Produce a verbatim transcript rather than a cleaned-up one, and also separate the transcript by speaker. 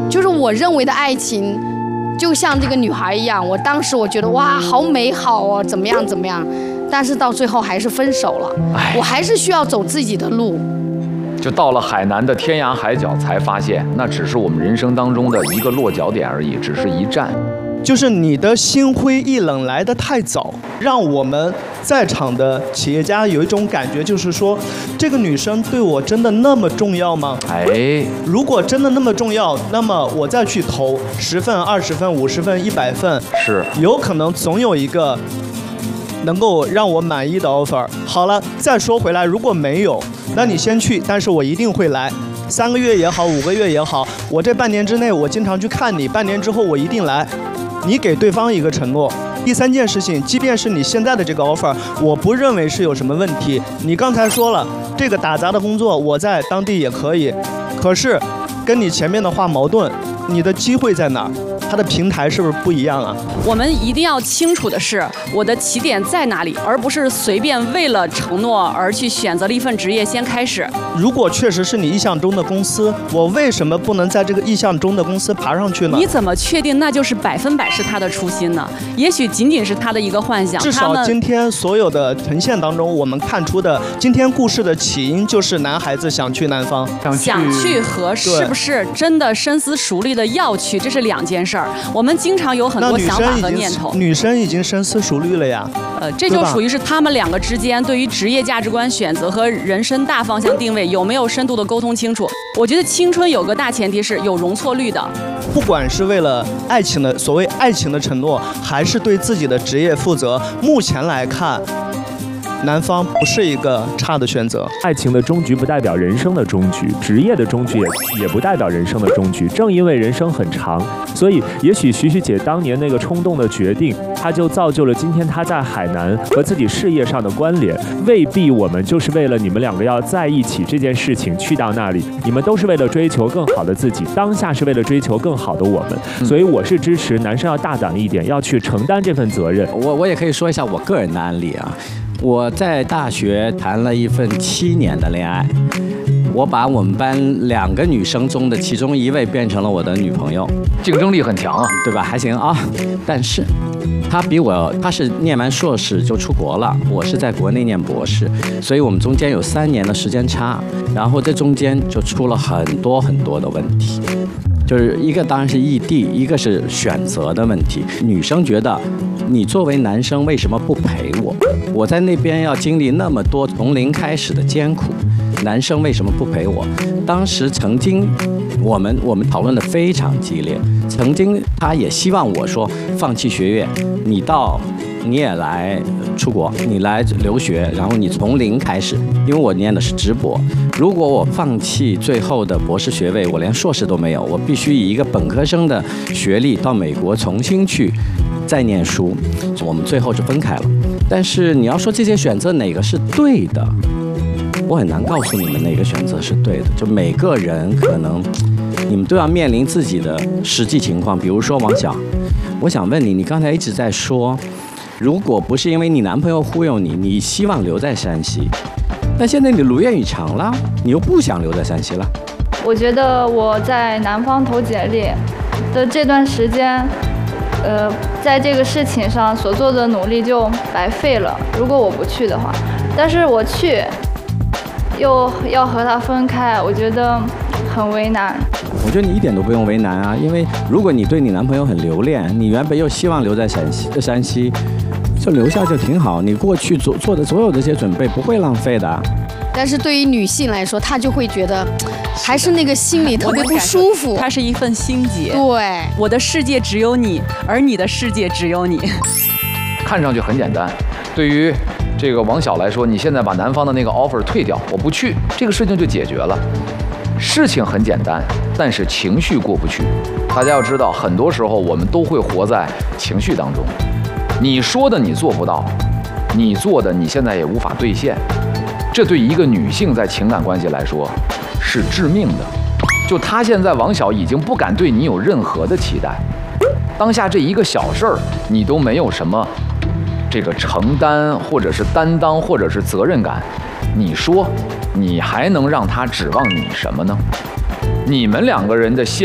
Speaker 1: 就是我认为的爱情，就像这个女孩一样，我当时我觉得哇，好美好哦，怎么样怎么样，但是到最后还是分手了。我还是需要走自己的路。
Speaker 2: 就到了海南的天涯海角，才发现那只是我们人生当中的一个落脚点而已，只是一站。
Speaker 3: 就是你的心灰意冷来得太早，让我们在场的企业家有一种感觉，就是说，这个女生对我真的那么重要吗？
Speaker 2: 哎，
Speaker 3: 如果真的那么重要，那么我再去投十份、二十份、五十份、一百份，
Speaker 2: 是
Speaker 3: 有可能总有一个能够让我满意的 offer。好了，再说回来，如果没有，那你先去，但是我一定会来。三个月也好，五个月也好，我这半年之内我经常去看你，半年之后我一定来。你给对方一个承诺。第三件事情，即便是你现在的这个 offer， 我不认为是有什么问题。你刚才说了，这个打杂的工作我在当地也可以，可是跟你前面的话矛盾，你的机会在哪儿？它的平台是不是不一样啊？
Speaker 4: 我们一定要清楚的是，我的起点在哪里，而不是随便为了承诺而去选择了一份职业先开始。
Speaker 3: 如果确实是你意向中的公司，我为什么不能在这个意向中的公司爬上去呢？
Speaker 4: 你怎么确定那就是百分百是他的初心呢？也许仅仅是他的一个幻想。
Speaker 3: 至少今天所有的呈现当中，我们看出的今天故事的起因就是男孩子想去南方，
Speaker 4: 想去和是不是真的深思熟虑的要去，这是两件事。我们经常有很多想法和念头，
Speaker 3: 女生已经深思熟虑了呀。
Speaker 4: 呃，这就属于是他们两个之间对于职业价值观选择和人生大方向定位有没有深度的沟通清楚。我觉得青春有个大前提是有容错率的，
Speaker 3: 不管是为了爱情的所谓爱情的承诺，还是对自己的职业负责，目前来看，南方不是一个差的选择。
Speaker 5: 爱情的终局不代表人生的终局，职业的终局也也不代表人生的终局。正因为人生很长，所以也许徐徐姐当年那个冲动的决定，她就造就了今天她在海南和自己事业上的关联。未必我们就是为了你们两个要在一起这件事情去到那里，你们都是为了追求更好的自己，当下是为了追求更好的我们。所以我是支持男生要大胆一点，要去承担这份责任。
Speaker 6: 我我也可以说一下我个人的案例啊。我在大学谈了一份七年的恋爱，我把我们班两个女生中的其中一位变成了我的女朋友，
Speaker 2: 竞争力很强啊，
Speaker 6: 对吧？还行啊，但是她比我，她是念完硕士就出国了，我是在国内念博士，所以我们中间有三年的时间差，然后这中间就出了很多很多的问题。就是一个当然是异地，一个是选择的问题。女生觉得，你作为男生为什么不陪我？我在那边要经历那么多从零开始的艰苦，男生为什么不陪我？当时曾经我们我们讨论得非常激烈，曾经他也希望我说放弃学业，你到你也来出国，你来留学，然后你从零开始，因为我念的是直博。如果我放弃最后的博士学位，我连硕士都没有，我必须以一个本科生的学历到美国重新去再念书，我们最后就分开了。但是你要说这些选择哪个是对的，我很难告诉你们哪个选择是对的。就每个人可能你们都要面临自己的实际情况。比如说王晓，我想问你，你刚才一直在说，如果不是因为你男朋友忽悠你，你希望留在山西，那现在你如愿以偿了，你又不想留在山西了。
Speaker 7: 我觉得我在南方投简历的这段时间，呃，在这个事情上所做的努力就白费了。如果我不去的话，但是我去，又要和他分开，我觉得很为难。
Speaker 6: 我觉得你一点都不用为难啊，因为如果你对你男朋友很留恋，你原本又希望留在山西，山西就留下就挺好。你过去做做的所有这些准备不会浪费的。
Speaker 1: 但是对于女性来说，她就会觉得还是那个心里特别不舒服，
Speaker 4: 它是一份心结。
Speaker 1: 对，
Speaker 4: 我的世界只有你，而你的世界只有你。
Speaker 2: 看上去很简单，对于这个王晓来说，你现在把南方的那个 offer 退掉，我不去，这个事情就解决了。事情很简单，但是情绪过不去。大家要知道，很多时候我们都会活在情绪当中。你说的你做不到，你做的你现在也无法兑现，这对一个女性在情感关系来说是致命的。就她现在王晓已经不敢对你有任何的期待，当下这一个小事儿你都没有什么这个承担或者是担当或者是责任感，你说你还能让她指望你什么呢？你们两个人的现